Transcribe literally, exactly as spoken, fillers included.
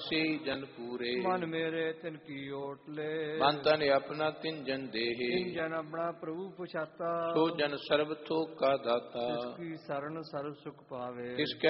से जन पूरे। मन मेरे तिन की ओट ले। मन तन अपना तिन जन देहे। तिन जन अपना प्रभु पुछाता। सो जन सर्व थोक का दाता। जिसकी शरण सर्व सुख पावे। तिसके